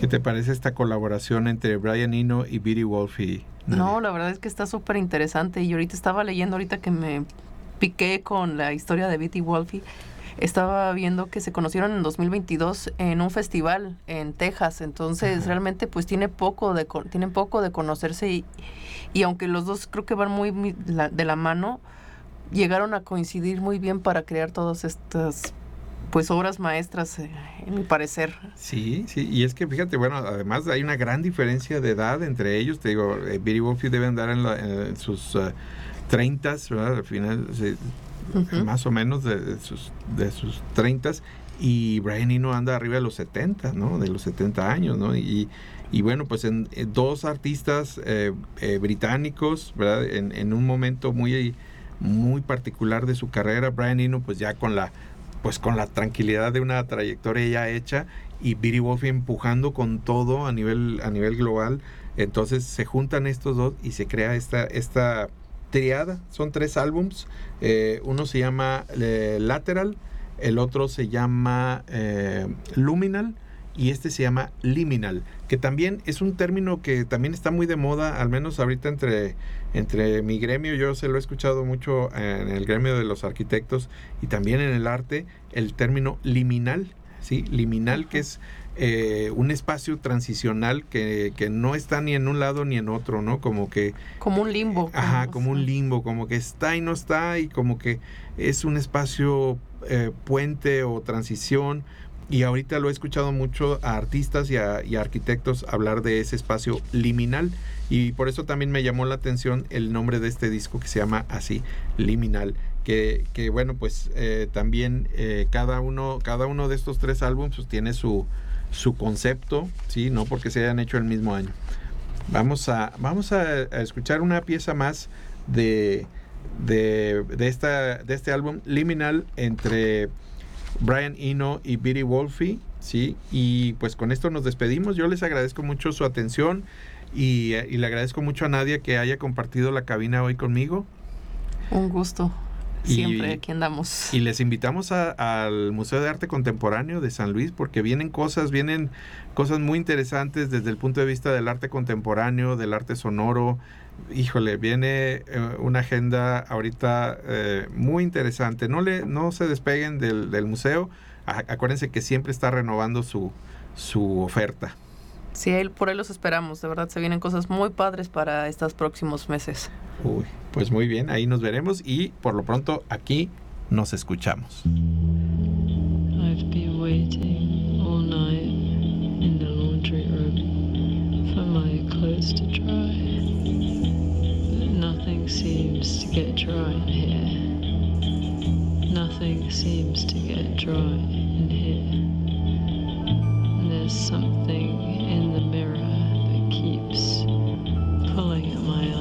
¿Qué te parece esta colaboración entre Brian Eno y Beatty Wolfe? No, la verdad es que está súper interesante. Y ahorita estaba leyendo, ahorita que me piqué con la historia de Beatty Wolfe, estaba viendo que se conocieron en 2022 en un festival en Texas. Entonces, realmente, pues tienen poco de conocerse. Y aunque los dos creo que van muy de la mano, llegaron a coincidir muy bien para crear todas estas pues obras maestras, en mi parecer. Sí, y es que fíjate, bueno, además hay una gran diferencia de edad entre ellos. Te digo, Beatty Wolfe debe andar en sus 30s, ¿verdad? Al final, más o menos de sus 30s, y Brian Eno anda arriba de los 70, ¿no? De los 70 años, ¿no? Y bueno, pues en dos artistas británicos, ¿verdad? En un momento muy particular de su carrera. Brian Eno pues ya con la tranquilidad de una trayectoria ya hecha, y Beatty Wolfe empujando con todo a nivel global. Entonces se juntan estos dos y se crea esta triada. Son 3 álbums. Uno se llama Lateral, el otro se llama Luminal, y este se llama Liminal, que también es un término que también está muy de moda, al menos ahorita entre mi gremio. Yo se lo he escuchado mucho en el gremio de los arquitectos y también en el arte, el término liminal, ¿sí? Liminal, que es un espacio transicional que no está ni en un lado ni en otro, ¿no? Como un limbo. Como un limbo, como que está y no está, y como que es un espacio puente o transición. Y ahorita lo he escuchado mucho a artistas y a arquitectos hablar de ese espacio liminal, y por eso también me llamó la atención el nombre de este disco, que se llama así, Liminal, que bueno, pues también cada uno de estos 3 álbumes pues tiene su concepto, ¿sí? No porque se hayan hecho el mismo año. Vamos a escuchar una pieza más de este álbum Liminal, entre Brian Eno y Beatty Wolfe, ¿sí? Y pues con esto nos despedimos. Yo les agradezco mucho su atención y le agradezco mucho a Nadia que haya compartido la cabina hoy conmigo. Un gusto. Siempre aquí andamos. Y les invitamos al Museo de Arte Contemporáneo de San Luis, porque vienen cosas muy interesantes desde el punto de vista del arte contemporáneo, del arte sonoro. Híjole, viene una agenda ahorita muy interesante. No se despeguen del museo. Acuérdense que siempre está renovando su oferta. Sí, por ahí los esperamos. De verdad, se vienen cosas muy padres para estos próximos meses. Uy, pues muy bien, ahí nos veremos, y por lo pronto aquí nos escuchamos. I've been waiting all night in the laundry room for my clothes to dry. Nothing seems to get dry in here. Nothing seems to get dry in here. And there's something